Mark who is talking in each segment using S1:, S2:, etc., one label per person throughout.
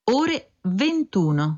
S1: Ore 21.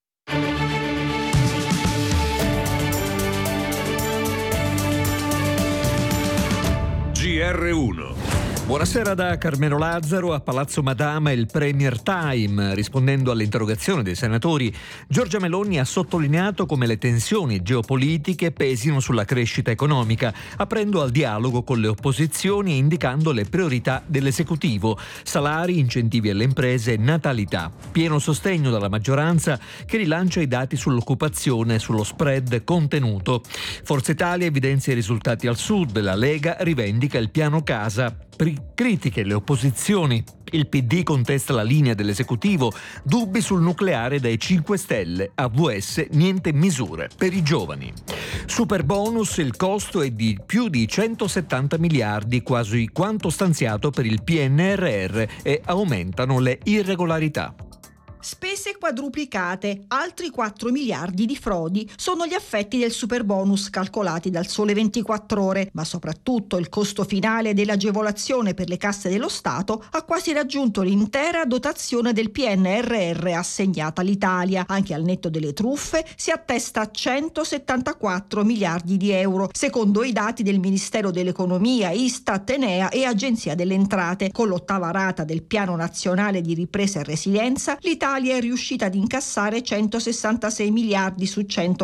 S2: GR1.
S3: Buonasera da Carmelo Lazzaro. A Palazzo Madama il Premier Time. Rispondendo all'interrogazione dei senatori, Giorgia Meloni ha sottolineato come le tensioni geopolitiche pesino sulla crescita economica, aprendo al dialogo con le opposizioni e indicando le priorità dell'esecutivo: salari, incentivi alle imprese, natalità. Pieno sostegno dalla maggioranza, che rilancia i dati sull'occupazione e sullo spread contenuto. Forza Italia evidenzia i risultati al sud, la Lega rivendica il piano casa. Critiche le opposizioni. Il PD contesta la linea dell'esecutivo, dubbi sul nucleare dai 5 Stelle, AVS niente misure per i giovani. Super bonus, il costo è di più di 170 miliardi, quasi quanto stanziato per il PNRR, e aumentano le irregolarità.
S4: Spese quadruplicate, altri 4 miliardi di frodi sono gli effetti del superbonus calcolati dal Sole 24 Ore, ma soprattutto il costo finale dell'agevolazione per le casse dello Stato ha quasi raggiunto l'intera dotazione del PNRR assegnata all'Italia. Anche al netto delle truffe si attesta a 174 miliardi di euro, secondo i dati del Ministero dell'Economia, Istat, Enea e Agenzia delle Entrate. Con l'ottava rata del Piano Nazionale di Ripresa e Resilienza, l'Italia è riuscita ad incassare 166 miliardi su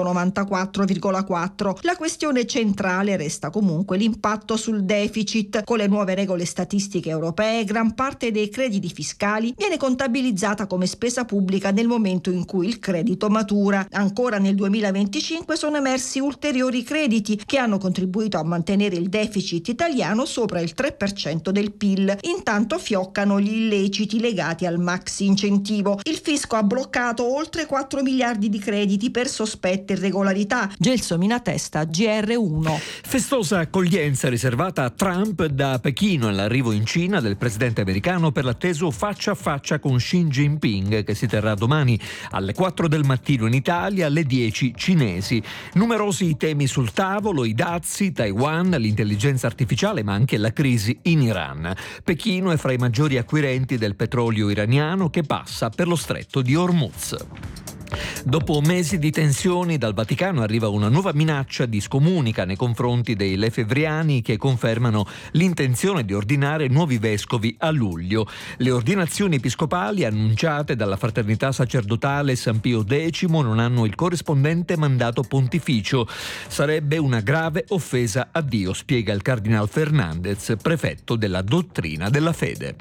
S4: 194,4. La questione centrale resta comunque l'impatto sul deficit. Con le nuove regole statistiche europee, gran parte dei crediti fiscali viene contabilizzata come spesa pubblica nel momento in cui il credito matura. Ancora nel 2025 sono emersi ulteriori crediti che hanno contribuito a mantenere il deficit italiano sopra il 3% del PIL. Intanto fioccano gli illeciti legati al maxi incentivo. Il fisco ha bloccato oltre 4 miliardi di crediti per sospette irregolarità. Gelsomina Testa, GR1.
S3: Festosa accoglienza riservata a Trump da Pechino all'arrivo in Cina del presidente americano per l'atteso faccia a faccia con Xi Jinping, che si terrà domani alle 4 del mattino in Italia, alle 10 cinesi. Numerosi i temi sul tavolo: i dazi, Taiwan, l'intelligenza artificiale, ma anche la crisi in Iran. Pechino è fra i maggiori acquirenti del petrolio iraniano che passa per lo stretto di Hormuz. Dopo mesi di tensioni, dal Vaticano arriva una nuova minaccia di scomunica nei confronti dei lefebvriani, che confermano l'intenzione di ordinare nuovi vescovi a luglio. Le ordinazioni episcopali annunciate dalla Fraternità Sacerdotale San Pio X non hanno il corrispondente mandato pontificio. Sarebbe una grave offesa a Dio, spiega il Cardinal Fernandez, prefetto della dottrina della fede.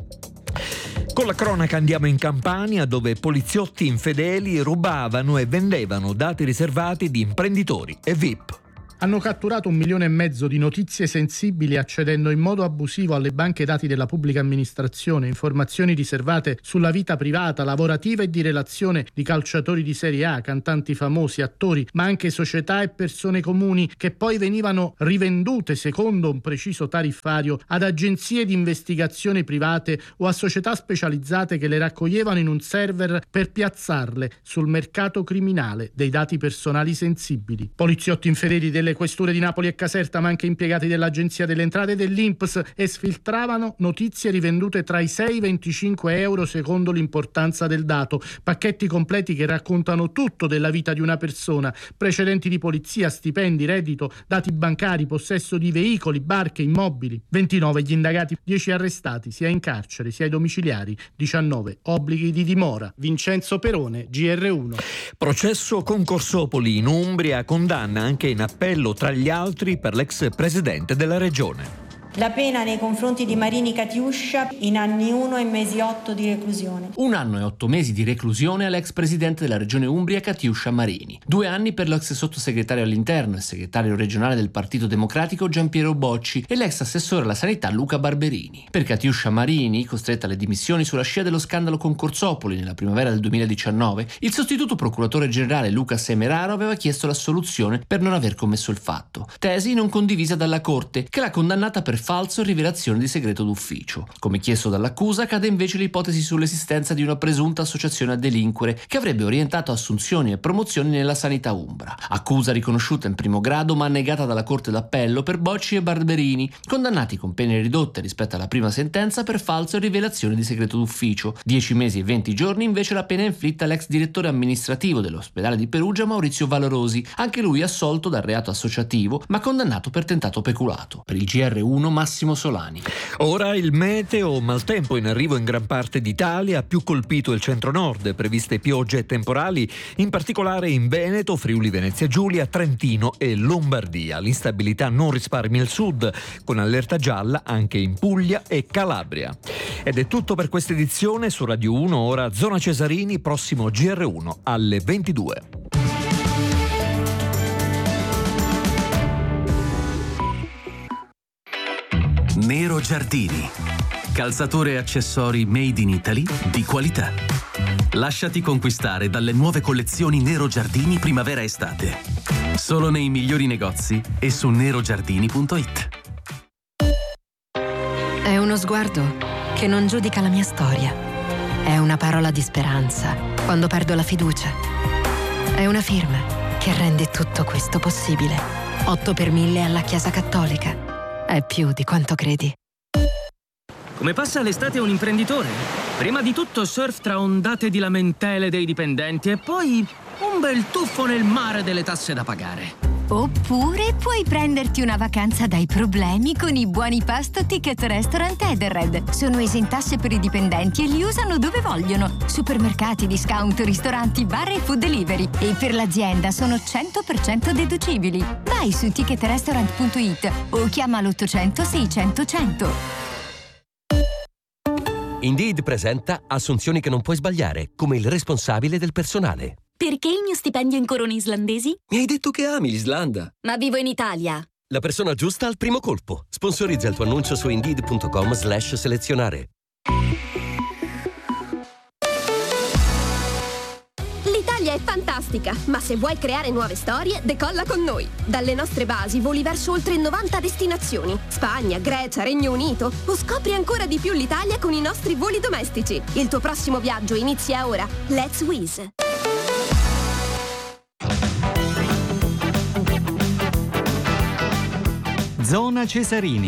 S3: Con la cronaca andiamo in Campania, dove poliziotti infedeli rubavano e vendevano dati riservati di imprenditori e VIP.
S5: Hanno catturato 1,5 milioni di notizie sensibili, accedendo in modo abusivo alle banche dati della pubblica amministrazione, informazioni riservate sulla vita privata, lavorativa e di relazione di calciatori di Serie A, cantanti famosi, attori, ma anche società e persone comuni, che poi venivano rivendute secondo un preciso tariffario ad agenzie di investigazione private o a società specializzate che le raccoglievano in un server per piazzarle sul mercato criminale dei dati personali sensibili. Poliziotti infedeli delle questure di Napoli e Caserta, ma anche impiegati dell'Agenzia delle Entrate e dell'INPS, esfiltravano notizie rivendute tra i 6 e i 25 euro secondo l'importanza del dato, pacchetti completi che raccontano tutto della vita di una persona: precedenti di polizia, stipendi, reddito, dati bancari, possesso di veicoli, barche, immobili. 29 gli indagati, 10 arrestati, sia in carcere sia ai domiciliari, 19 obblighi di dimora. Vincenzo Perone, GR1.
S3: Processo Concorsopoli in Umbria, condanna anche in appello tra gli altri per l'ex presidente della regione.
S6: La pena nei confronti di Marini Catiuscia in anni 1 e mesi 8 di reclusione.
S7: 1 anno e 8 mesi di reclusione all'ex presidente della regione Umbria Catiuscia Marini. 2 anni per l'ex sottosegretario all'interno e segretario regionale del Partito Democratico Giampiero Bocci e l'ex assessore alla sanità Luca Barberini. Per Catiuscia Marini, costretta alle dimissioni sulla scia dello scandalo Concorsopoli nella primavera del 2019, il sostituto procuratore generale Luca Semeraro aveva chiesto l'assoluzione per non aver commesso il fatto. Tesi non condivisa dalla Corte, che l'ha condannata per falso e rivelazione di segreto d'ufficio. Come chiesto dall'accusa, cade invece l'ipotesi sull'esistenza di una presunta associazione a delinquere che avrebbe orientato assunzioni e promozioni nella sanità umbra. Accusa riconosciuta in primo grado ma negata dalla Corte d'Appello per Bocci e Barberini, condannati con pene ridotte rispetto alla prima sentenza per falso e rivelazione di segreto d'ufficio. 10 mesi e 20 giorni invece la pena inflitta all'ex direttore amministrativo dell'ospedale di Perugia Maurizio Valorosi, anche lui assolto dal reato associativo ma condannato per tentato peculato. Per il GR1 Massimo Solani.
S3: Ora il meteo, maltempo in arrivo in gran parte d'Italia, più colpito il centro-nord, previste piogge temporali, in particolare in Veneto, Friuli Venezia Giulia, Trentino e Lombardia. L'instabilità non risparmia il sud, con allerta gialla anche in Puglia e Calabria. Ed è tutto per questa edizione. Su Radio 1 ora Zona Cesarini, prossimo GR1 alle 22.
S2: Nero Giardini, calzature e accessori made in Italy di qualità. Lasciati conquistare dalle nuove collezioni Nero Giardini primavera-estate. Solo nei migliori negozi e su nerogiardini.it.
S8: È uno sguardo che non giudica la mia storia. È una parola di speranza quando perdo la fiducia. È una firma che rende tutto questo possibile. 8 per 1000 alla Chiesa Cattolica. È più di quanto credi.
S9: Come passa l'estate un imprenditore? Prima di tutto surf tra ondate di lamentele dei dipendenti e poi un bel tuffo nel mare delle tasse da pagare.
S10: Oppure puoi prenderti una vacanza dai problemi con i buoni pasto Ticket Restaurant Edenred. Sono esentasse per i dipendenti e li usano dove vogliono. Supermercati, discount, ristoranti, bar e food delivery. E per l'azienda sono 100% deducibili. Vai su ticketrestaurant.it o chiama l'800 600 100.
S11: Indeed presenta assunzioni che non puoi sbagliare, come il responsabile del personale.
S12: Perché il mio stipendio in corone islandesi?
S11: Mi hai detto che ami l'Islanda.
S12: Ma vivo in Italia.
S11: La persona giusta al primo colpo. Sponsorizza il tuo annuncio su Indeed.com/selezionare.
S13: L'Italia è fantastica, ma se vuoi creare nuove storie, decolla con noi. Dalle nostre basi voli verso oltre 90 destinazioni. Spagna, Grecia, Regno Unito. O scopri ancora di più l'Italia con i nostri voli domestici. Il tuo prossimo viaggio inizia ora. Let's Wizz.
S14: Zona Cesarini.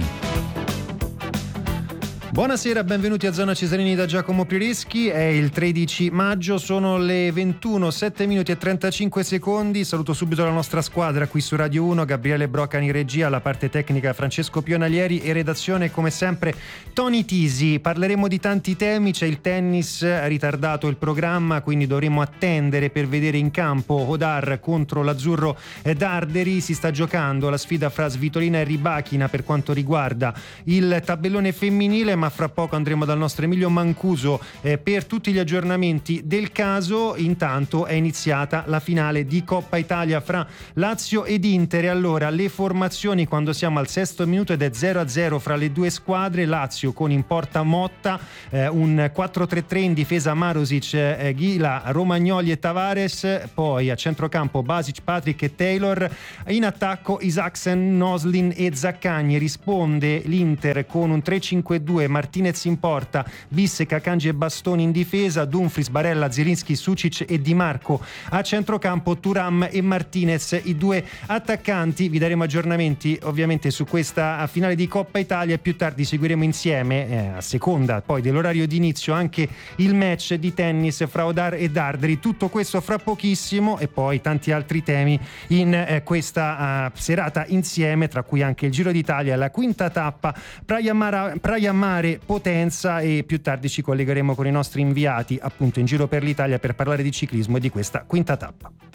S14: Buonasera, benvenuti a Zona Cesarini da Giacomo Priereschi. È il 13 maggio, sono le 21, 7 minuti e 35 secondi. Saluto subito la nostra squadra qui su Radio 1, Gabriele Brocani in regia, alla parte tecnica Francesco Pionalieri e redazione come sempre Tony Tisi. Parleremo di tanti temi, c'è il tennis, ritardato il programma, quindi dovremo attendere per vedere in campo Hodar contro l'Azzurro Darderi. Si sta giocando la sfida fra Svitolina e Rybakina per quanto riguarda il tabellone femminile, ma fra poco andremo dal nostro Emilio Mancuso per tutti gli aggiornamenti del caso. Intanto è iniziata la finale di Coppa Italia fra Lazio ed Inter. E allora le formazioni quando siamo al sesto minuto ed è 0-0 fra le due squadre. Lazio con in porta Motta, un 4-3-3 in difesa Marusic, Ghila, Romagnoli e Tavares, poi a centrocampo Basic, Patrick e Taylor, in attacco Isaacsen, Noslin e Zaccagni. Risponde l'Inter con un 3-5-2, Martinez in porta, Bissek, Akanji e Bastoni in difesa, Dumfries, Barella, Zielinski, Sucic e Di Marco a centrocampo, Thuram e Martinez i due attaccanti. Vi daremo aggiornamenti ovviamente su questa finale di Coppa Italia e più tardi seguiremo insieme a seconda poi dell'orario di inizio anche il match di tennis fra Hodar e Darderi. Tutto questo fra pochissimo e poi tanti altri temi in questa serata insieme, tra cui anche il Giro d'Italia, la quinta tappa, Praia Mare Potenza, e più tardi ci collegheremo con i nostri inviati appunto in giro per l'Italia per parlare di ciclismo e di questa quinta tappa.